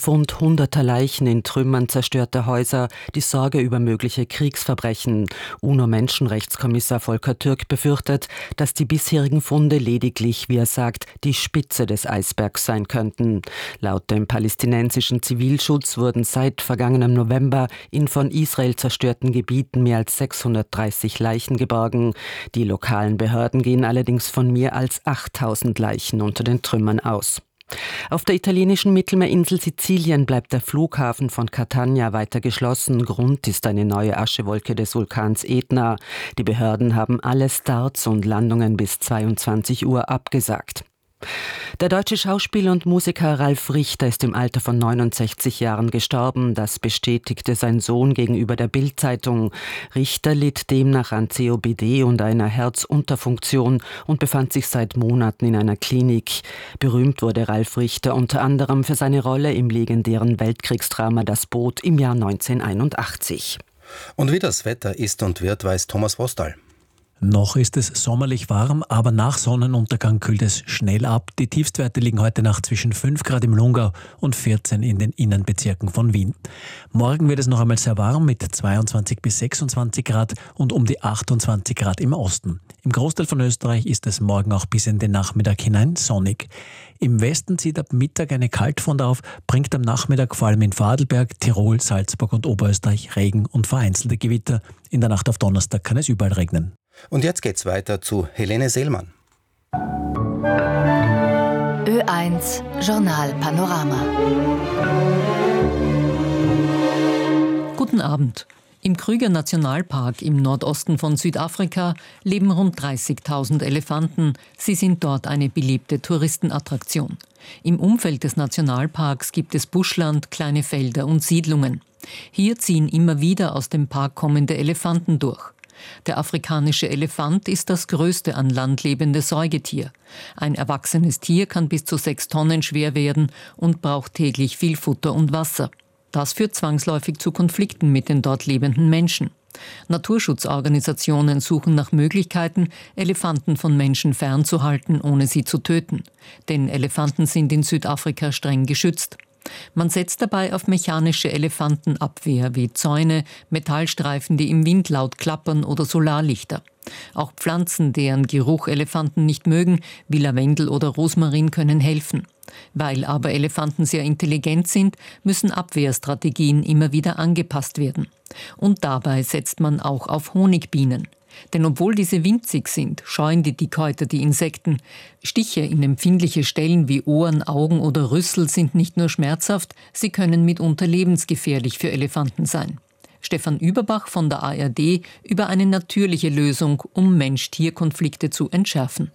Fund hunderter Leichen in Trümmern zerstörter Häuser, die Sorge über mögliche Kriegsverbrechen. UNO-Menschenrechtskommissar Volker Türk befürchtet, dass die bisherigen Funde lediglich, wie er sagt, die Spitze des Eisbergs sein könnten. Laut dem palästinensischen Zivilschutz wurden seit vergangenem November in von Israel zerstörten Gebieten mehr als 630 Leichen geborgen. Die lokalen Behörden gehen allerdings von mehr als 8000 Leichen unter den Trümmern aus. Auf der italienischen Mittelmeerinsel Sizilien bleibt der Flughafen von Catania weiter geschlossen. Grund ist eine neue Aschewolke des Vulkans Etna. Die Behörden haben alle Starts und Landungen bis 22 Uhr abgesagt. Der deutsche Schauspieler und Musiker Ralf Richter ist im Alter von 69 Jahren gestorben. Das bestätigte sein Sohn gegenüber der Bild-Zeitung. Richter litt demnach an COPD und einer Herzunterfunktion und befand sich seit Monaten in einer Klinik. Berühmt wurde Ralf Richter unter anderem für seine Rolle im legendären Weltkriegsdrama Das Boot im Jahr 1981. Und wie das Wetter ist und wird, weiß Thomas Wostal. Noch ist es sommerlich warm, aber nach Sonnenuntergang kühlt es schnell ab. Die Tiefstwerte liegen heute Nacht zwischen 5 Grad im Lungau und 14 in den Innenbezirken von Wien. Morgen wird es noch einmal sehr warm mit 22 bis 26 Grad und um die 28 Grad im Osten. Im Großteil von Österreich ist es morgen auch bis in den Nachmittag hinein sonnig. Im Westen zieht ab Mittag eine Kaltfront auf, bringt am Nachmittag vor allem in Vorarlberg, Tirol, Salzburg und Oberösterreich Regen und vereinzelte Gewitter. In der Nacht auf Donnerstag kann es überall regnen. Und jetzt geht's weiter zu Helene Seelmann. Ö1 Journal Panorama. Guten Abend. Im Kruger Nationalpark im Nordosten von Südafrika leben rund 30.000 Elefanten. Sie sind dort eine beliebte Touristenattraktion. Im Umfeld des Nationalparks gibt es Buschland, kleine Felder und Siedlungen. Hier ziehen immer wieder aus dem Park kommende Elefanten durch. Der afrikanische Elefant ist das größte an Land lebende Säugetier. Ein erwachsenes Tier kann bis zu 6 Tonnen schwer werden und braucht täglich viel Futter und Wasser. Das führt zwangsläufig zu Konflikten mit den dort lebenden Menschen. Naturschutzorganisationen suchen nach Möglichkeiten, Elefanten von Menschen fernzuhalten, ohne sie zu töten. Denn Elefanten sind in Südafrika streng geschützt. Man setzt dabei auf mechanische Elefantenabwehr wie Zäune, Metallstreifen, die im Wind laut klappern oder Solarlichter. Auch Pflanzen, deren Geruch Elefanten nicht mögen, wie Lavendel oder Rosmarin, können helfen. Weil aber Elefanten sehr intelligent sind, müssen Abwehrstrategien immer wieder angepasst werden. Und dabei setzt man auch auf Honigbienen. Denn obwohl diese winzig sind, scheuen die Dickhäuter die Insekten. Stiche in empfindliche Stellen wie Ohren, Augen oder Rüssel sind nicht nur schmerzhaft, sie können mitunter lebensgefährlich für Elefanten sein. Stefan Überbach von der ARD über eine natürliche Lösung, um Mensch-Tier-Konflikte zu entschärfen.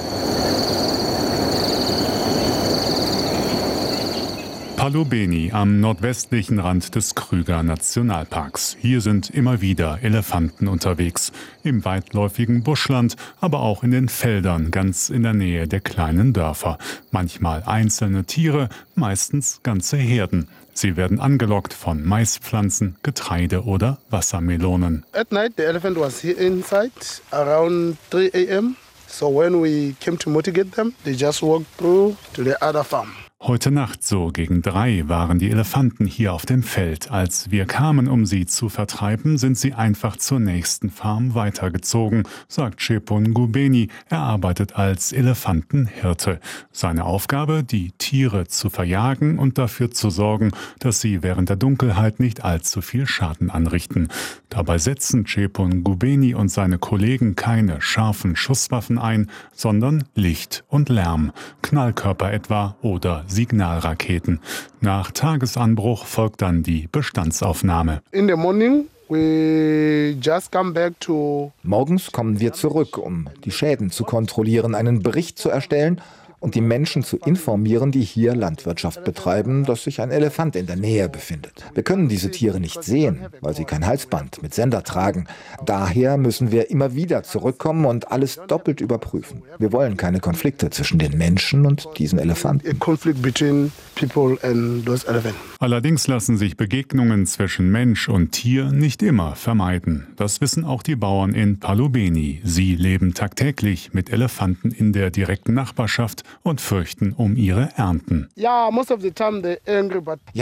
Palobeni am nordwestlichen Rand des Kruger Nationalparks. Hier sind immer wieder Elefanten unterwegs. Im weitläufigen Buschland, aber auch in den Feldern ganz in der Nähe der kleinen Dörfer. Manchmal einzelne Tiere, meistens ganze Herden. Sie werden angelockt von Maispflanzen, Getreide oder Wassermelonen. At night the elephant was here inside around 3 a.m. So when we came to motivate them, they just walked through to the other farm. Heute Nacht so gegen 3 waren die Elefanten hier auf dem Feld. Als wir kamen, um sie zu vertreiben, sind sie einfach zur nächsten Farm weitergezogen, sagt Chepon Gubeni. Er arbeitet als Elefantenhirte. Seine Aufgabe, die Tiere zu verjagen und dafür zu sorgen, dass sie während der Dunkelheit nicht allzu viel Schaden anrichten. Dabei setzen Chepon Gubeni und seine Kollegen keine scharfen Schusswaffen ein, sondern Licht und Lärm, Knallkörper etwa oder Signalraketen. Nach Tagesanbruch folgt dann die Bestandsaufnahme. In the morning we just come back to. Morgens kommen wir zurück, um die Schäden zu kontrollieren, einen Bericht zu erstellen und die Menschen zu informieren, die hier Landwirtschaft betreiben, dass sich ein Elefant in der Nähe befindet. Wir können diese Tiere nicht sehen, weil sie kein Halsband mit Sender tragen. Daher müssen wir immer wieder zurückkommen und alles doppelt überprüfen. Wir wollen keine Konflikte zwischen den Menschen und diesen Elefanten. Allerdings lassen sich Begegnungen zwischen Mensch und Tier nicht immer vermeiden. Das wissen auch die Bauern in Palobeni. Sie leben tagtäglich mit Elefanten in der direkten Nachbarschaft und fürchten um ihre Ernten. Ja,